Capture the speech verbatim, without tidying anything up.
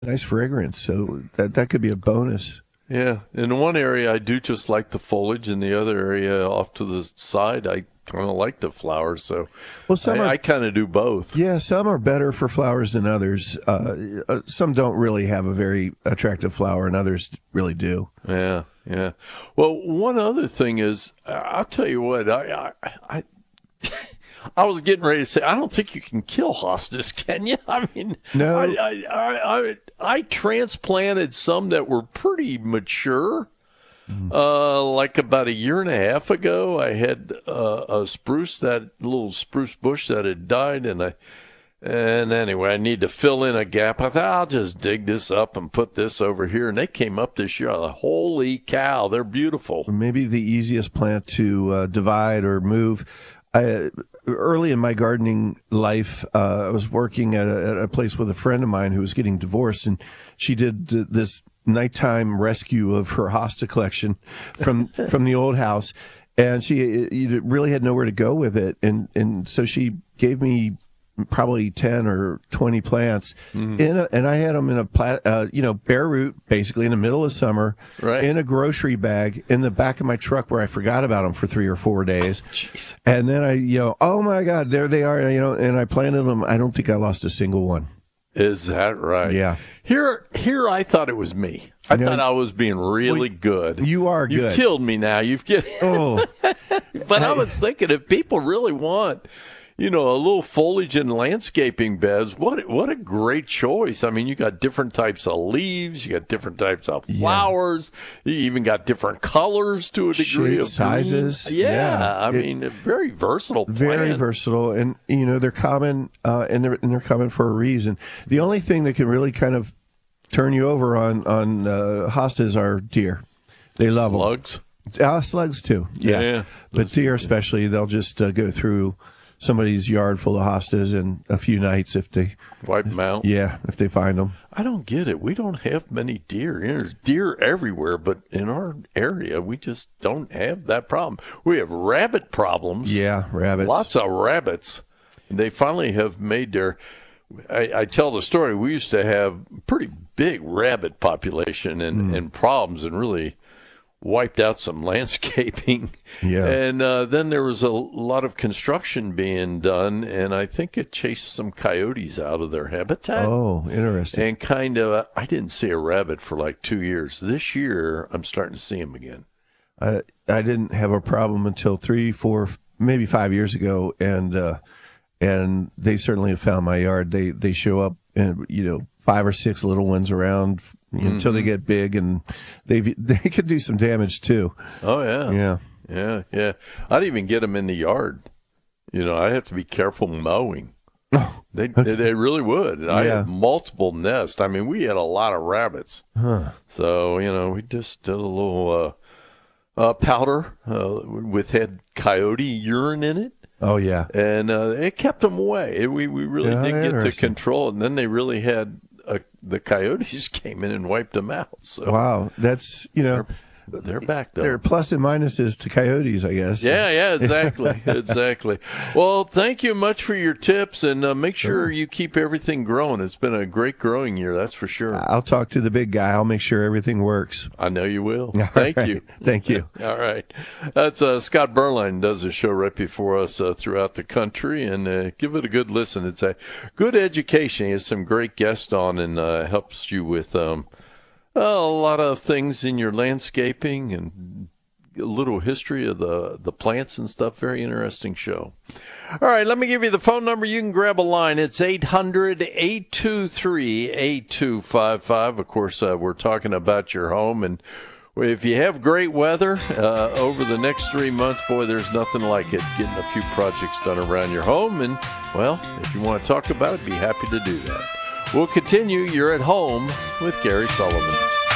Nice fragrance, so that that could be a bonus. Yeah, in one area I do just like the foliage, in the other area off to the side I kind of like the flowers. So well, some I, are, I kind of do both. Yeah, some are better for flowers than others. Uh, uh, some don't really have a very attractive flower, and others really do. Yeah, yeah. Well, one other thing is, I'll tell you what, I, I, I I was getting ready to say, I don't think you can kill hostas, can you? I mean, no. I, I, I, I, I transplanted some that were pretty mature. Mm. Uh, like about a year and a half ago, I had uh, a spruce, that little spruce bush that had died, and I, and anyway, I need to fill in a gap. I thought, I'll just dig this up and put this over here, and they came up this year. I thought, holy cow, they're beautiful. Maybe the easiest plant to uh, divide or move. I, early in my gardening life, uh, I was working at a, at a place with a friend of mine who was getting divorced, and she did this nighttime rescue of her hosta collection from from the old house, and she really had nowhere to go with it, and and so she gave me probably ten or twenty plants, mm-hmm. in a, and I had them in a pla- uh, you know bare root, basically in the middle of summer, right. in a grocery bag in the back of my truck where I forgot about them for three or four days. Jeez. And then I you know oh my God, there they are, you know and I planted them. I don't think I lost a single one. Is that right? Yeah. Here, here, I thought it was me. I you know, thought I was being really well, good. You are good. You've killed me now. You've killed. Oh. But I was thinking, if people really want, you know, a little foliage and landscaping beds, what what a great choice. I mean, you got different types of leaves, you got different types of flowers, yeah. You even got different colors to a degree. Shape, of sizes. Yeah, yeah. I it, mean, a very versatile plant. Very versatile, and, you know, they're common, uh, and, they're, and they're common for a reason. The only thing that can really kind of turn you over on, on uh, hostas are deer. They love slugs. them. Slugs? Uh, slugs, too. Yeah. yeah. But deer especially, they'll just uh, go through somebody's yard full of hostas in a few nights if they wipe them out. Yeah, if they find them. I don't get it. We don't have many deer. There's deer everywhere, but in our area, we just don't have that problem. We have rabbit problems. Yeah, rabbits. Lots of rabbits. They finally have made their. I, I tell the story. We used to have pretty big rabbit population and, mm. and problems, and really wiped out some landscaping. Yeah. And uh, then there was a lot of construction being done, and I think it chased some coyotes out of their habitat. Oh, interesting. And kind of, I didn't see a rabbit for like two years. This year, I'm starting to see them again. I, I didn't have a problem until three, four, maybe five years ago, and uh, and they certainly have found my yard. They they show up, and you know, five or six little ones around, mm-hmm. until they get big, and they they could do some damage too. Oh yeah, yeah, yeah, yeah. I'd even get them in the yard. You know, I'd have to be careful mowing. Oh, they they, they really would. I yeah. had multiple nests. I mean, we had a lot of rabbits. Huh. So you know, we just did a little uh, uh, powder uh, with had coyote urine in it. Oh yeah, and uh, it kept them away. We we really yeah, did get to control it, and then they really had. Uh, the coyotes came in and wiped them out. So wow, that's, you know, they're, they're back though. There are plus and minuses to coyotes, I guess. Yeah, yeah, exactly, exactly. Well, thank you much for your tips, and uh, make sure sure. you keep everything growing. It's been a great growing year, that's for sure. I'll talk to the big guy. I'll make sure everything works. I know you will. All thank right. you. Thank you. All right. That's uh, Scott Berline does a show right before us uh, throughout the country, and uh, give it a good listen. It's a good education. He has some great guests on, and uh, helps you with um, a lot of things in your landscaping and a little history of the, the plants and stuff. Very interesting show. All right, let me give you the phone number. You can grab a line. It's eight hundred, eight two three, eight two five five. Of course, uh, we're talking about your home, and if you have great weather uh, over the next three months, boy, there's nothing like it, getting a few projects done around your home. And, well, if you want to talk about it, be happy to do that. We'll continue. You're at home with Gary Sullivan.